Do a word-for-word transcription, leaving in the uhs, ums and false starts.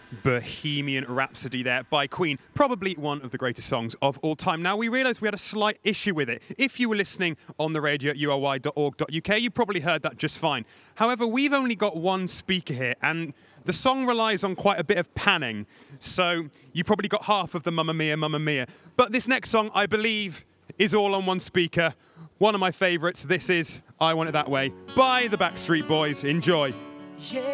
Bohemian Rhapsody there by Queen, probably one of the greatest songs of all time. Now, we realised we had a slight issue with it. If you were listening on the radio at u r y dot org dot u k, you probably heard that just fine. However, we've only got one speaker here, and the song relies on quite a bit of panning, so you probably got half of the Mamma Mia, Mamma Mia. But this next song, I believe, is all on one speaker. One of my favourites. This is I Want It That Way by the Backstreet Boys. Enjoy. Yeah.